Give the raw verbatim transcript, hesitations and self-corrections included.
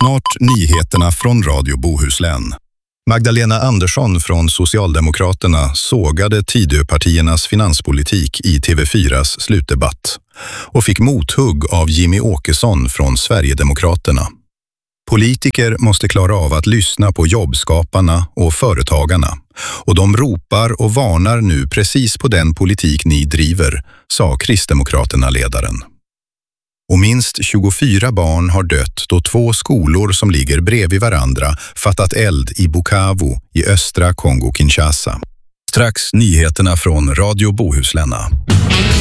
Snart nyheterna från Radio Bohuslän. Magdalena Andersson från Socialdemokraterna sågade Tidöpartiernas finanspolitik i T V fyras slutdebatt och fick mothugg av Jimmy Åkesson från Sverigedemokraterna. Politiker måste klara av att lyssna på jobbskaparna och företagarna, och de ropar och varnar nu precis på den politik ni driver, sa Kristdemokraterna-ledaren. Och minst tjugofyra barn har dött då två skolor som ligger bredvid varandra fattat eld i Bukavu i östra Kongo-Kinshasa. Strax nyheterna från Radio Bohuslän.